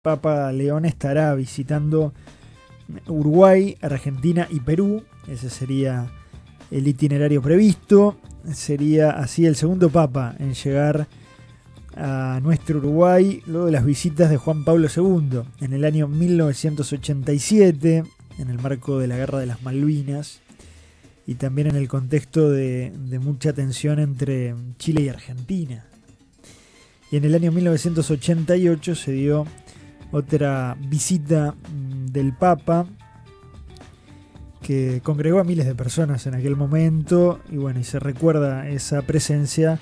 Papa León estará visitando Uruguay, Argentina y Perú. Ese sería el itinerario previsto. Sería así el segundo Papa en llegar a nuestro Uruguay luego de las visitas de Juan Pablo II en el año 1987, en el marco de la Guerra de las Malvinas y también en el contexto de mucha tensión entre Chile y Argentina. Y en el año 1988 se dio otra visita del Papa que congregó a miles de personas en aquel momento, y bueno, y se recuerda esa presencia